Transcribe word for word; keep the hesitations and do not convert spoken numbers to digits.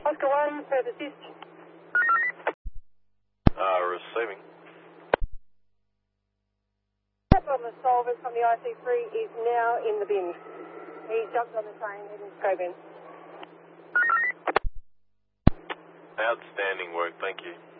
Oscar one, further assist. Uh, receiving. On the solvers from the I C three is now in the bin. He jumped on the train heading to Coburn. Outstanding work, thank you.